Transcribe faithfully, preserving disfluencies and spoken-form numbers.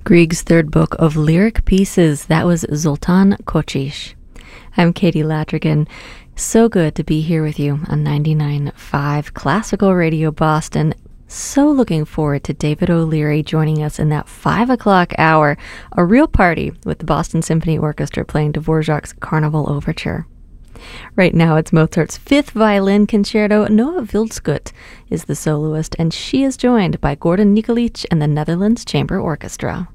Grieg's third book of lyric pieces. That was Zoltan Kocsis. I'm Katie Latrigan. So good to be here with you on ninety-nine point five Classical Radio Boston. So looking forward to David O'Leary joining us in that five o'clock hour, a real party with the Boston Symphony Orchestra playing Dvorak's Carnival Overture. Right now it's Mozart's fifth violin concerto. Noah Wildschut is the soloist, and she is joined by Gordon Nikolic and the Netherlands Chamber Orchestra.